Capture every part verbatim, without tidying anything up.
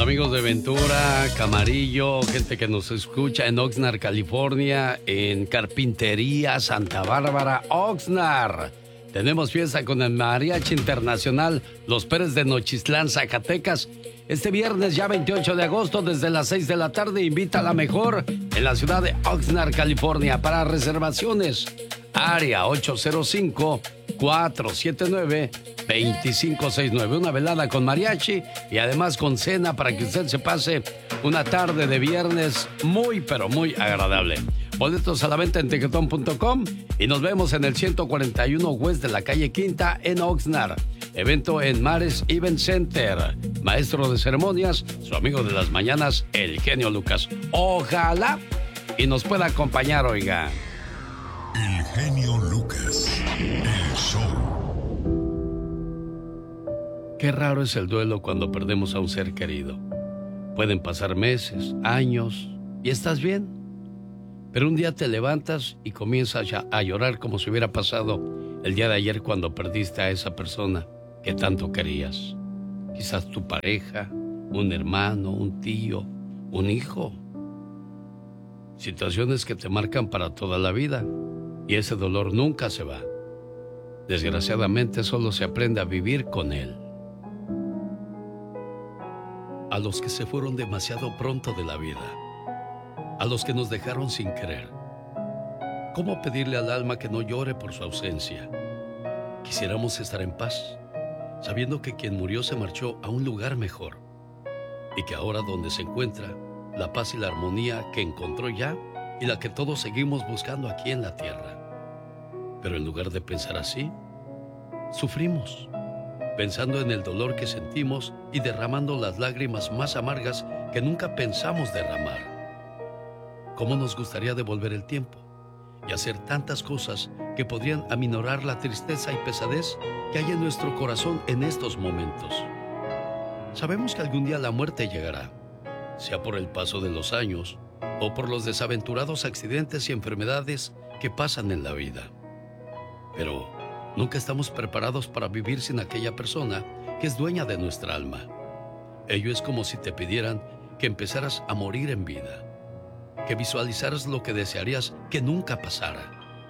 amigos de Ventura, Camarillo, gente que nos escucha en Oxnard, California, en Carpintería, Santa Bárbara, Oxnard. Tenemos fiesta con el Mariachi Internacional Los Pérez de Nochistlán, Zacatecas. Este viernes ya veintiocho de agosto desde las seis de la tarde. Invita a la mejor en la ciudad de Oxnard, California. Para reservaciones, área ocho cero cinco, cuatro siete nueve, dos cinco seis nueve. Una velada con mariachi y además con cena para que usted se pase una tarde de viernes muy, pero muy agradable. Boletos a la venta en tiquetón punto com y nos vemos en el ciento cuarenta y uno West de la calle Quinta en Oxnard. Evento en Mares Event Center. Maestro de ceremonias, su amigo de las mañanas, el genio Lucas. Ojalá y nos pueda acompañar, oiga. El genio Lucas, el show. Qué raro es el duelo cuando perdemos a un ser querido. Pueden pasar meses, años y estás bien. Pero un día te levantas y comienzas a llorar como si hubiera pasado el día de ayer cuando perdiste a esa persona que tanto querías. Quizás tu pareja, un hermano, un tío, un hijo. Situaciones que te marcan para toda la vida y ese dolor nunca se va. Desgraciadamente solo se aprende a vivir con él. A los que se fueron demasiado pronto de la vida, a los que nos dejaron sin querer. ¿Cómo pedirle al alma que no llore por su ausencia? Quisiéramos estar en paz, sabiendo que quien murió se marchó a un lugar mejor y que ahora donde se encuentra, la paz y la armonía que encontró ya y la que todos seguimos buscando aquí en la tierra. Pero en lugar de pensar así, sufrimos, pensando en el dolor que sentimos y derramando las lágrimas más amargas que nunca pensamos derramar. ¿Cómo nos gustaría devolver el tiempo y hacer tantas cosas que podrían aminorar la tristeza y pesadez que hay en nuestro corazón en estos momentos? Sabemos que algún día la muerte llegará, sea por el paso de los años o por los desaventurados accidentes y enfermedades que pasan en la vida. Pero nunca estamos preparados para vivir sin aquella persona que es dueña de nuestra alma. Ello es como si te pidieran que empezaras a morir en vida, que visualizaras lo que desearías que nunca pasara.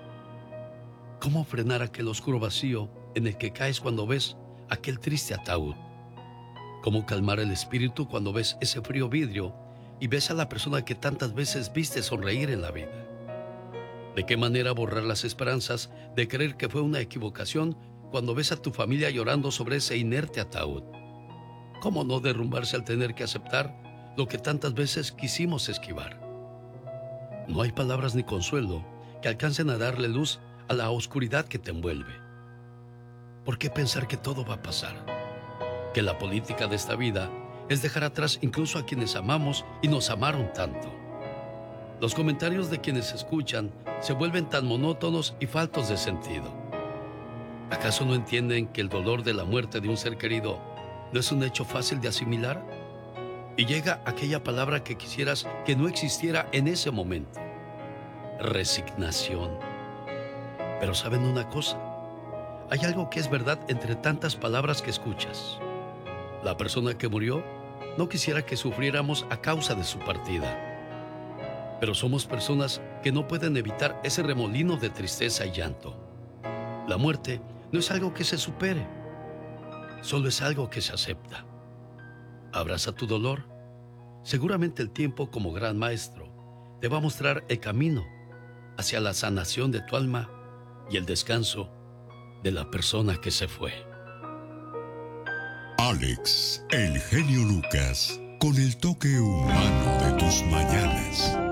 ¿Cómo frenar aquel oscuro vacío en el que caes cuando ves aquel triste ataúd? ¿Cómo calmar el espíritu cuando ves ese frío vidrio y ves a la persona que tantas veces viste sonreír en la vida? ¿De qué manera borrar las esperanzas de creer que fue una equivocación cuando ves a tu familia llorando sobre ese inerte ataúd? ¿Cómo no derrumbarse al tener que aceptar lo que tantas veces quisimos esquivar? No hay palabras ni consuelo que alcancen a darle luz a la oscuridad que te envuelve. ¿Por qué pensar que todo va a pasar? Que la política de esta vida es dejar atrás incluso a quienes amamos y nos amaron tanto. Los comentarios de quienes escuchan se vuelven tan monótonos y faltos de sentido. ¿Acaso no entienden que el dolor de la muerte de un ser querido no es un hecho fácil de asimilar? Y llega aquella palabra que quisieras que no existiera en ese momento: resignación. Pero ¿saben una cosa? Hay algo que es verdad entre tantas palabras que escuchas. La persona que murió no quisiera que sufriéramos a causa de su partida. Pero somos personas que no pueden evitar ese remolino de tristeza y llanto. La muerte no es algo que se supere, solo es algo que se acepta. Abraza tu dolor. Seguramente el tiempo, como gran maestro, te va a mostrar el camino hacia la sanación de tu alma y el descanso de la persona que se fue. Alex, el genio Lucas, con el toque humano de tus mañanas.